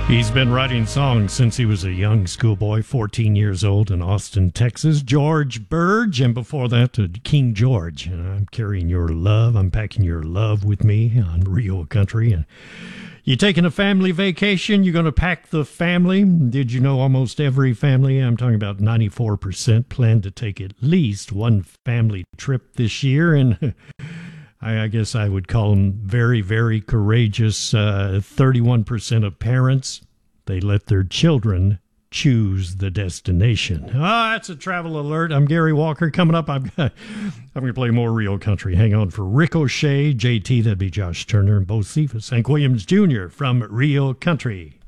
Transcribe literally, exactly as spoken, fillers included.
He's been writing songs since he was a young schoolboy, fourteen years old in Austin, Texas. George Burge, and before that, uh, King George. And I'm carrying your love. I'm packing your love with me on Rio Country. And you taking a family vacation? You're going to pack the family? Did you know almost every family, I'm talking about ninety-four percent, plan to take at least one family trip this year? And I, I guess I would call them very, very courageous. Uh, thirty-one percent of parents, they let their children choose the destination. Ah, that's a travel alert. I'm Gary Walker. Coming up, I'm, I'm going to play more Rio Country. Hang on for Ricochet, J T, that'd be Josh Turner, and Bo Cephas, Hank Williams Junior from Rio Country.